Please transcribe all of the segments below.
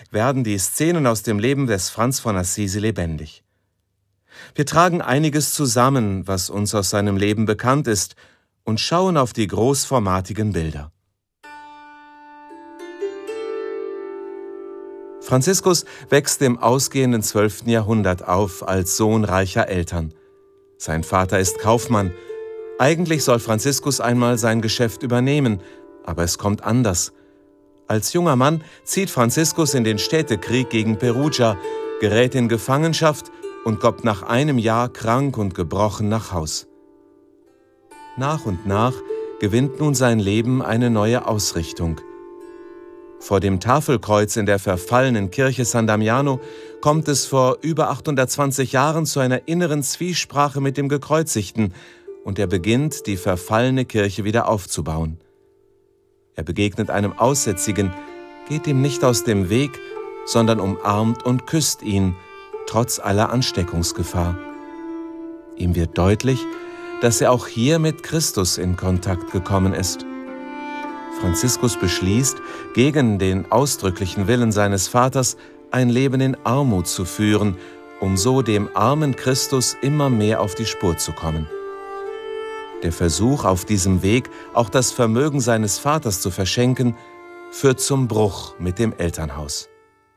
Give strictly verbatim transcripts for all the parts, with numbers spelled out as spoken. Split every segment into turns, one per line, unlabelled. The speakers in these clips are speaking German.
werden die Szenen aus dem Leben des Franz von Assisi lebendig. Wir tragen einiges zusammen, was uns aus seinem Leben bekannt ist, und schauen auf die großformatigen Bilder. Franziskus wächst im ausgehenden zwölften Jahrhundert auf als Sohn reicher Eltern. Sein Vater ist Kaufmann. Eigentlich soll Franziskus einmal sein Geschäft übernehmen, aber es kommt anders. Als junger Mann zieht Franziskus in den Städtekrieg gegen Perugia, gerät in Gefangenschaft und kommt nach einem Jahr krank und gebrochen nach Haus. Nach und nach gewinnt nun sein Leben eine neue Ausrichtung. Vor dem Tafelkreuz in der verfallenen Kirche San Damiano kommt es vor über achthundertzwanzig Jahren zu einer inneren Zwiesprache mit dem Gekreuzigten und er beginnt, die verfallene Kirche wieder aufzubauen. Er begegnet einem Aussätzigen, geht ihm nicht aus dem Weg, sondern umarmt und küsst ihn, trotz aller Ansteckungsgefahr. Ihm wird deutlich, dass er auch hier mit Christus in Kontakt gekommen ist. Franziskus beschließt, gegen den ausdrücklichen Willen seines Vaters ein Leben in Armut zu führen, um so dem armen Christus immer mehr auf die Spur zu kommen. Der Versuch, auf diesem Weg auch das Vermögen seines Vaters zu verschenken, führt zum Bruch mit dem Elternhaus.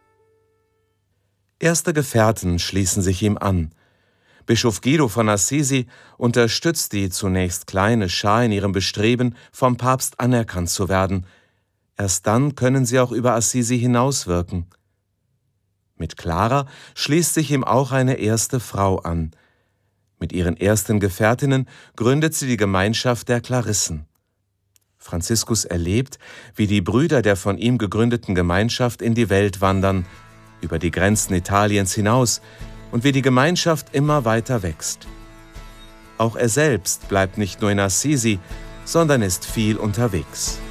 Erste Gefährten schließen sich ihm an. Bischof Guido von Assisi unterstützt die zunächst kleine Schar in ihrem Bestreben, vom Papst anerkannt zu werden. Erst dann können sie auch über Assisi hinauswirken. Mit Clara schließt sich ihm auch eine erste Frau an. Mit ihren ersten Gefährtinnen gründet sie die Gemeinschaft der Klarissen. Franziskus erlebt, wie die Brüder der von ihm gegründeten Gemeinschaft in die Welt wandern, über die Grenzen Italiens hinaus, und wie die Gemeinschaft immer weiter wächst. Auch er selbst bleibt nicht nur in Assisi, sondern ist viel unterwegs.